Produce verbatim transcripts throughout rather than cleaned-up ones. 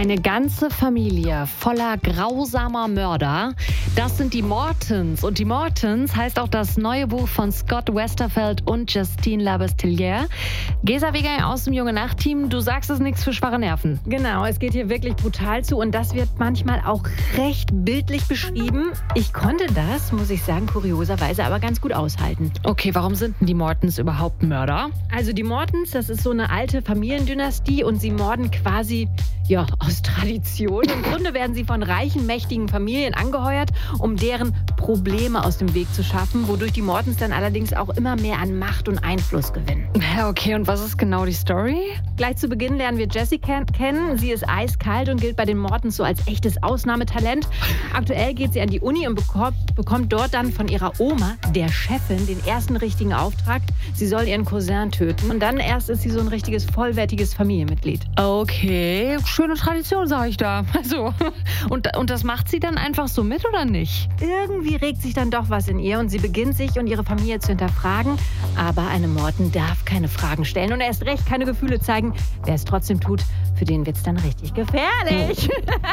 Eine ganze Familie voller grausamer Mörder. Das sind die Mortons. Und die Mortons heißt auch das neue Buch von Scott Westerfeld und Justine Labasteliere. Gesa Wegener aus dem Junge-Nacht-Team, du sagst, es ist nichts für schwache Nerven. Genau, es geht hier wirklich brutal zu und das wird manchmal auch recht bildlich beschrieben. Ich konnte das, muss ich sagen, kurioserweise aber ganz gut aushalten. Okay, warum sind denn die Mortons überhaupt Mörder? Also die Mortons, das ist so eine alte Familiendynastie und sie morden quasi ja, aus Tradition. Im Grunde werden sie von reichen, mächtigen Familien angeheuert, um deren Probleme aus dem Weg zu schaffen, wodurch die Mortons dann allerdings auch immer mehr an Macht und Einfluss gewinnen. Okay, und was ist genau die Story? Gleich zu Beginn lernen wir Jessie kennen. Sie ist eiskalt und gilt bei den Mortons so als echtes Ausnahmetalent. Aktuell geht sie an die Uni und bekommt, bekommt dort dann von ihrer Oma, der Chefin, den ersten richtigen Auftrag. Sie soll ihren Cousin töten und dann erst ist sie so ein richtiges, vollwertiges Familienmitglied. Okay, schöne Tradition, sage ich da. Also, und, und das macht sie dann einfach so mit, oder nicht? Irgendwie regt sich dann doch was in ihr und sie beginnt sich und ihre Familie zu hinterfragen. Aber eine Morton darf keine Fragen stellen und erst recht keine Gefühle zeigen. Wer es trotzdem tut, für den wird's dann richtig gefährlich.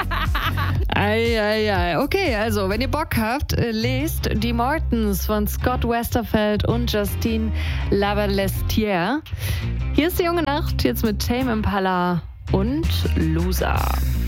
Eieiei. Okay, also, wenn ihr Bock habt, äh, lest Die Mortons von Scott Westerfeld und Justine Labasteliere. Hier ist die Junge Nacht, jetzt mit Tame Impala und Loser.